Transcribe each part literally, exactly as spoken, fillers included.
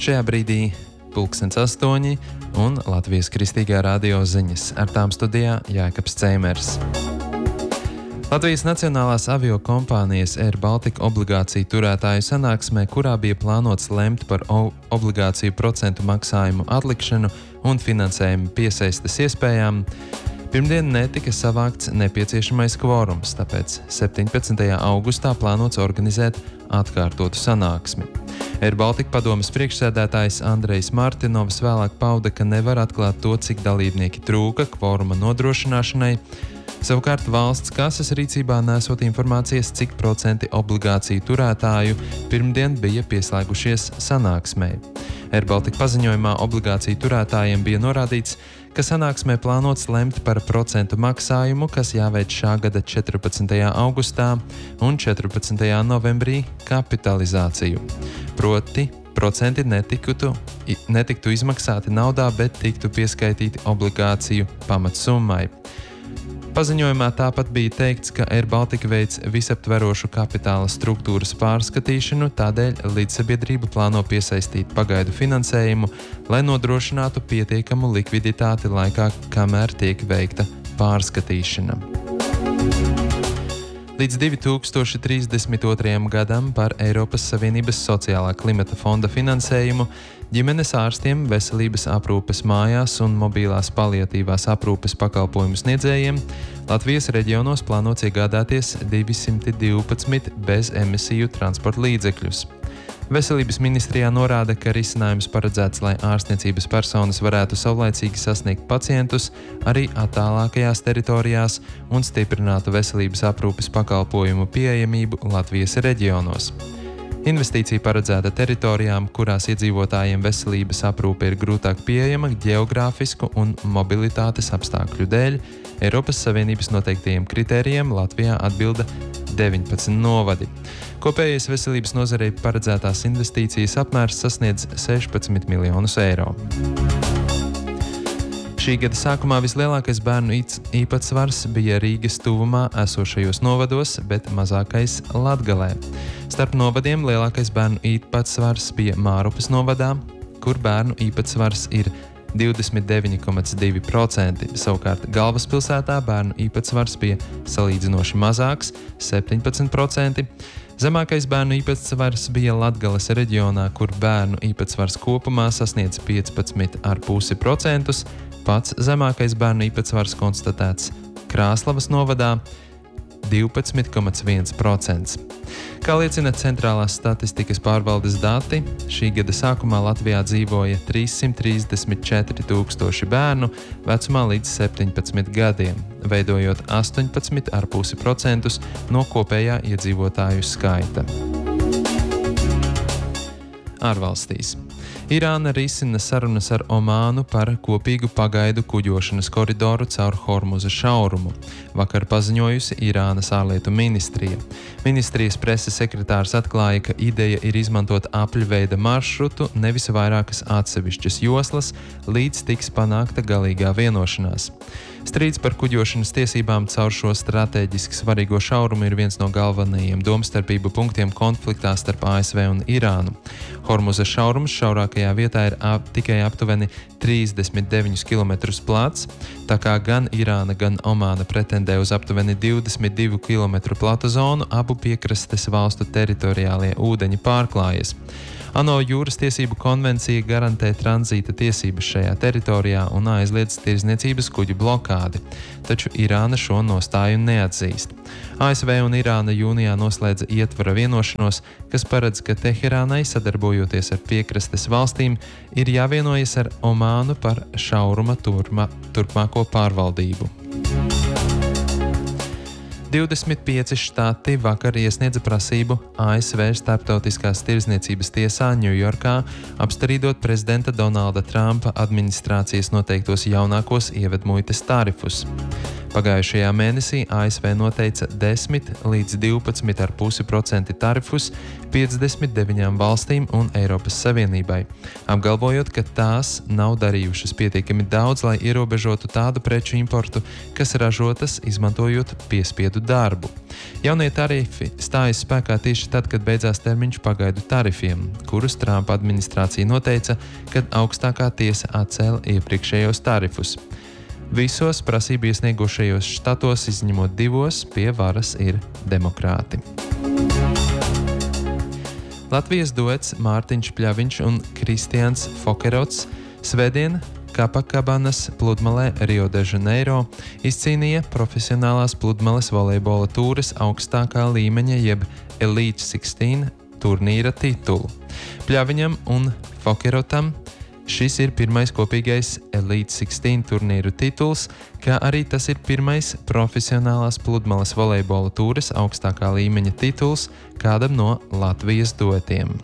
Šajā brīdī pulkstens astoņi un Latvijas Kristīgā radio ziņas. Ar tām studijā Jākaps Ceimers. Latvijas Nacionālās aviokompānijas Air Baltica obligāciju turētāju sanāksmē, kurā bija plānots lemt par obligāciju procentu maksājumu atlikšanu un finansējumu piesaistes iespējām, pirmdien netika savākts nepieciešamais kvorums, tāpēc septiņpadsmitajā augustā plānots organizēt atkārtotu sanāksmi. Air Baltica padomes priekšsēdētājs Andrejs Martinovs vēlāk pauda, ka nevar atklāt to, cik dalībnieki trūka kvoruma nodrošināšanai. Savukārt valsts kases rīcībā nesot informācijas, cik procenti obligāciju turētāju pirmdien bija pieslēgušies sanāksmei. Air Baltica paziņojumā obligāciju turētājiem bija norādīts, ka sanāksmē plānots lemt par procentu maksājumu, kas jāveic šā gada četrpadsmitajā augustā un četrpadsmitajā novembrī kapitalizāciju. Proti, procenti netiktu, netiktu izmaksāti naudā, bet tiktu pieskaitīti obligāciju pamatsummai. Paziņojumā tāpat bija teikts, ka Air Baltica veic visaptverošu kapitāla struktūras pārskatīšanu, tādēļ līdzsabiedrība plāno piesaistīt pagaidu finansējumu, lai nodrošinātu pietiekamu likviditāti laikā, kamēr tiek veikta pārskatīšana. Līdz divi tūkstoši trīsdesmit otrajam gadam par Eiropas Savienības sociālā klimata fonda finansējumu ģimenes ārstiem, veselības aprūpes mājās un mobilās paliatīvās aprūpes pakalpojumu sniedzējiem Latvijas reģionos plānots iegādāties divsimt divpadsmit bezemisiju transporta līdzekļus. Veselības ministrijā norāda, ka risinājums paredzēts, lai ārstniecības personas varētu savlaicīgi sasniegt pacientus arī attālākajās teritorijās un stiprinātu veselības aprūpes pakalpojumu pieejamību Latvijas reģionos. Investīcija paredzēta teritorijām, kurās iedzīvotājiem veselības aprūpe ir grūtāk pieejama geogrāfisku un mobilitātes apstākļu dēļ. Eiropas Savienības noteiktajiem kritērijiem Latvijā atbilda deviņpadsmit novadi. Kopējais veselības nozarei paredzētās investīcijas apmērs sasniedz sešpadsmit miljonus eiro. Šī gada sākumā vislielākais bērnu īpatsvars bija Rīgas tuvumā esošajos novados, bet mazākais Latgalē. Starp novadiem lielākais bērnu īpatsvars bija Mārupas novadā, kur bērnu īpatsvars ir divdesmit deviņi komats divi procenti. Savukārt galvaspilsētā bērnu īpatsvars bija salīdzinoši mazāks – septiņpadsmit procenti. Zemākais bērnu īpatsvars bija Latgales reģionā, kur bērnu īpatsvars kopumā sasniedz piecpadsmit komats pieci procenti. Pats zemākais bērnu īpatsvars konstatēts Krāslavas novadā – divpadsmit komats viens procents. Kā liecina Centrālās statistikas pārvaldes dati, šī gada sākumā Latvijā dzīvoja trīssimt trīsdesmit četri tūkstoši bērnu vecumā līdz septiņpadsmit gadiem, veidojot astoņpadsmit komats pieci procenti no kopējā iedzīvotāju skaita. Ārvalstīs. Irāna risina sarunas ar Omānu par kopīgu pagaidu kuģošanas koridoru caur Hormuza šaurumu, vakar paziņojusi Irānas ārlietu ministrija. Ministrijas preses sekretārs atklāja, ka ideja ir izmantot apļveida maršrutu, nevis vairākas atsevišķas joslas, līdz tiks panākta galīgā vienošanās. Strīds par kuģošanas tiesībām caur šo stratēģiski svarīgo šaurumu ir viens no galvenajiem domstarpību punktiem konfliktā starp A S V un Irānu. Hormuza šaurums šaurākajā vietā ir ap, tikai aptuveni trīsdesmit deviņus kilometrus plats, tā kā gan Irāna, gan Omāna pretendē uz aptuveni divdesmit divu kilometru platu zonu, abu piekrastes valstu teritoriālie ūdeņi pārklājas. ANO jūras tiesību konvencija garantē tranzīta tiesības šajā teritorijā un aizliedz tirdzniecības kuģu blokādi, taču Irāna šo nostāju neatzīst. A S V un Irāna jūnijā noslēdza ietvara vienošanos, kas paredz, ka Teherānai, sadarbojoties ar piekrastes valstīm, ir jāvienojas ar Omānu par šauruma turma, turpmāko pārvaldību. divdesmit pieci štati vakar iesniedza prasību A S V starptautiskās tirdzniecības tiesā Ņujorkā, apstrīdot prezidenta Donalda Trumpa administrācijas noteiktos jaunākos ievedmuitas tarifus. Pagājušajā mēnesī A S V noteica desmit līdz divpadsmit komats pieci procenti tarifus piecdesmit deviņām valstīm un Eiropas Savienībai, apgalvojot, ka tās nav darījušas pietiekami daudz, lai ierobežotu tādu preču importu, kas ražotas izmantojot piespiedu darbu. Jaunie tarifi stājas spēkā tieši tad, kad beidzās termiņš pagaidu tarifiem, kurus Trumpa administrācija noteica, kad augstākā tiesa atcēla iepriekšējos tarifus. Visos prasību iesniegušajos štatos, izņemot divos, pie varas ir demokrāti. Latvijas duets Mārtiņš Pļaviņš un Kristians Fokerots svētdien Kapakabanas pludmalē Rio de Janeiro izcīnīja profesionālās pludmales volejbola tūres augstākā līmeņa jeb Elite sešpadsmit turnīra titulu. Pļaviņam un Fokerotam šis ir pirmais kopīgais Elite sešpadsmit turnīru tituls, kā arī tas ir pirmais profesionālās pludmales volejbola tūres augstākā līmeņa tituls kādam no Latvijas duetiem.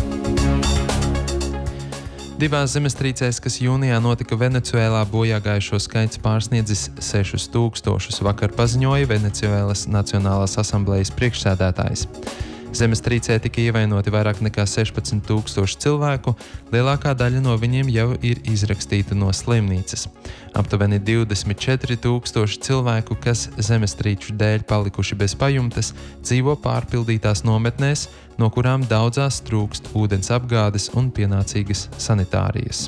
Divās zemestrīcēs, kas jūnijā notika Venecuēlā, bojāgājušo skaits pārsniedzis sešus tūkstošus, vakar paziņoja Venecuēlas Nacionālās asamblejas priekšsēdētājs. Zemestrīcē tika ievainoti vairāk nekā sešpadsmit tūkstoši cilvēku, lielākā daļa no viņiem jau ir izrakstīta no slimnīcas. Aptuveni divdesmit četri tūkstoši cilvēku, kas zemestrīču dēļ palikuši bez pajumtes, dzīvo pārpildītās nometnēs, no kurām daudzās trūkst ūdens apgādes un pienācīgas sanitārijas.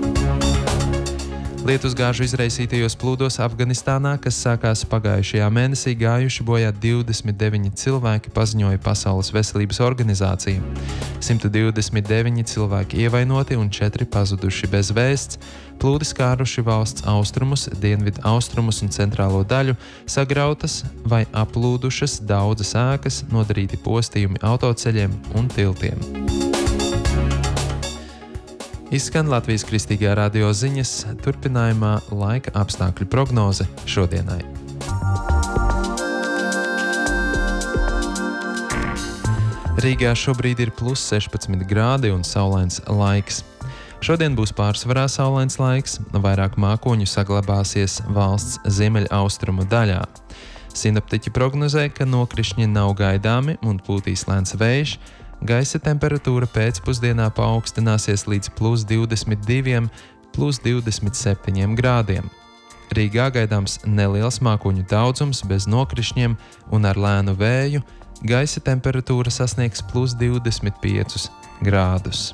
Lietusgāžu izraisītajos plūdos Afganistānā, kas sākās pagājušajā mēnesī, gājuši bojā divdesmit deviņi cilvēki, paziņoja Pasaules veselības organizācija. simt divdesmit deviņi cilvēki ievainoti un četri pazuduši bez vēsts. Plūdi skāruši valsts austrumus, dienvidu austrumus un centrālo daļu, sagrautas vai aplūdušas daudzas ēkas, nodarīti postījumi autoceļiem un tiltiem. Izskan Latvijas Kristīgā radio ziņas, turpinājumā laika apstākļu prognoze šodienai. Rīgā šobrīd ir plus sešpadsmit grādi un saulains laiks. Šodien būs pārsvarā saulains laiks, vairāk mākoņu saglabāsies valsts ziemeļaustrumu daļā. Sinoptiķi prognozē, ka nokrišņi nav gaidāmi un pūtīs lēns vējš. Gaisa temperatūra pēcpusdienā paaugstināsies līdz plus divdesmit diviem, plus divdesmit septiņiem grādiem. Rīgā gaidāms neliels mākoņu daudzums bez nokrišņiem un ar lēnu vēju. Gaisa temperatūra sasniegs plus divdesmit piecus grādus.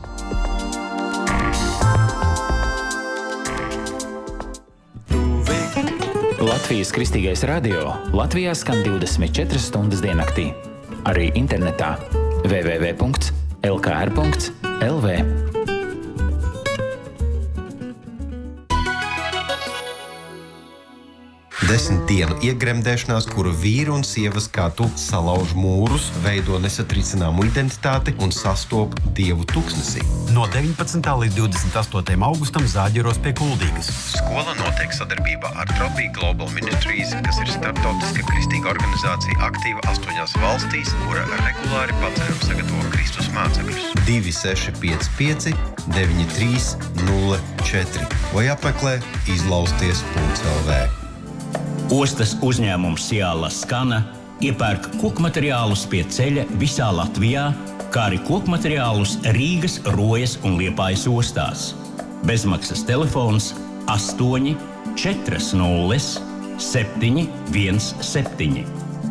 Latvijas Kristīgais radio Latvijā skan divdesmit četras stundas diennaktī. Arī internetā w w w punkts l k r punkts l v. Desmit dienu iegremdēšanās, kuru vīri un sievas kā tu salauž mūrus, veido nesatricināmu identitāti un sastop Dievu tuksnesī. No deviņpadsmitā līdz divdesmit astotajam augustam Zāģeros pie Kuldīgas. Skola notiek sadarbībā ar Tropī Global Ministries, kas ir starptautiska kristīga organizācija aktīva astoņās valstīs, kura regulāri paceļam sagatavo Kristus mācekļus. divi seši pieci pieci deviņi trīs nulle četri vai apmeklē izlausties punkts l v. Ostas uzņēmums Sijāla Skana iepērk kokmateriālus pie ceļa visā Latvijā, kā arī kokmateriālus Rīgas, Rojas un Liepājas ostās. Bezmaksas telefons astoņi četri nulle septiņi viens septiņi.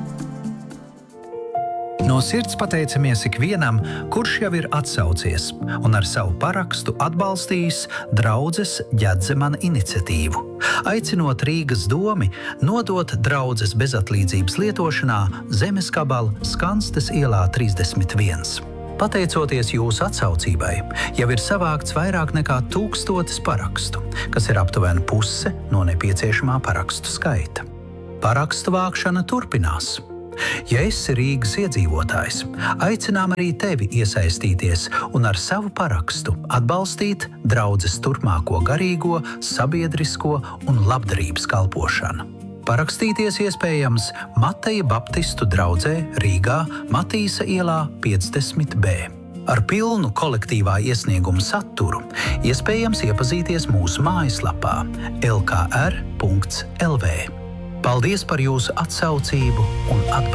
No sirds pateicamies ikvienam, kurš jau ir atsaucies un ar savu parakstu atbalstījis draudzes Ģedzemana iniciatīvu, aicinot Rīgas domi nodot draudzes bezatlīdzības lietošanā zemeskabalu Skanstes ielā trīsdesmit viens. Pateicoties jūsu atsaucībai, jau ir savākts vairāk nekā tūkstotis parakstu, kas ir aptuveni puse no nepieciešamā parakstu skaita. Parakstu vākšana turpinās. Ja esi Rīgas iedzīvotājs, aicinām arī tevi iesaistīties un ar savu parakstu atbalstīt draudzes turpmāko garīgo, sabiedrisko un labdarības kalpošanu. Parakstīties iespējams Mateja Baptistu draudzē Rīgā, Matīsa ielā piecdesmit B. Ar pilnu kolektīvā iesnieguma saturu iespējams iepazīties mūsu mājaslapā l k r punkts l v. Paldies par jūsu atsaucību un atbalstu!